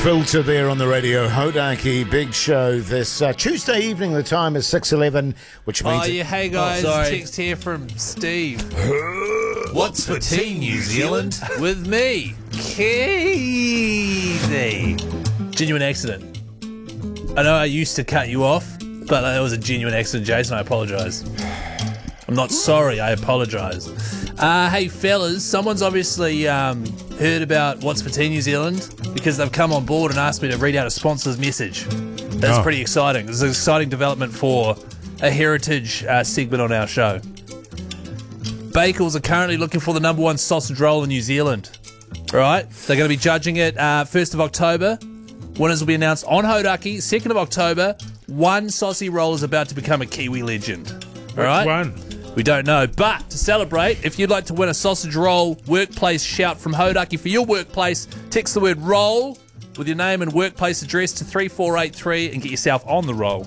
Filter there on the radio. Hodaki, big show this Tuesday evening. The time is 6:11, which means... hey guys, text here from Steve. What's for tea, New Zealand? With me, Keezy. Genuine accident. I know I used to cut you off, but that was a genuine accident, Jason. I apologise. I'm not sorry, I apologise. Hey fellas, someone's obviously heard about What's for Tea New Zealand because they've come on board and asked me to read out a sponsor's message. That's pretty exciting. This is an exciting development for a heritage segment on our show. Bakels are currently looking for the number one sausage roll in New Zealand. Right? They're going to be judging it 1st of October. Winners will be announced on Hodaki. 2nd of October, one saucy roll is about to become a Kiwi legend. All right? Which one? We don't know. But to celebrate, if you'd like to win a sausage roll workplace shout from Hodaki for your workplace, text the word roll with your name and workplace address to 3483 and get yourself on the roll.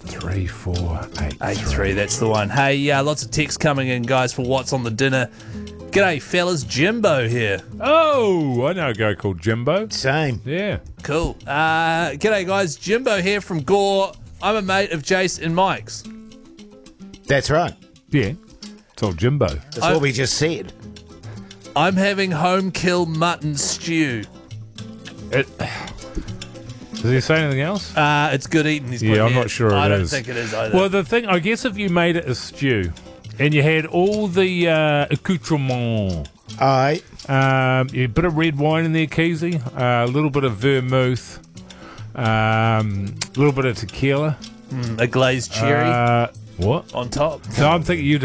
3483. That's the one. Hey, lots of texts coming in, guys, for what's on the dinner. G'day, fellas. Jimbo here. Oh, I know a guy called Jimbo. Same. Yeah. Cool. G'day, guys. Jimbo here from Gore. I'm a mate of Jace and Mike's. That's right. Yeah. It's old Jimbo. That's what we just said. I'm having home kill mutton stew. Does he say anything else? It's good eating. Yeah, I'm not sure it is. I don't think it is either. Well, the thing, I guess if you made it a stew and you had all the accoutrements, Aye. a bit of red wine in there, Keezy, a little bit of vermouth, a little bit of tequila. A glazed cherry What? on top. So I'm thinking you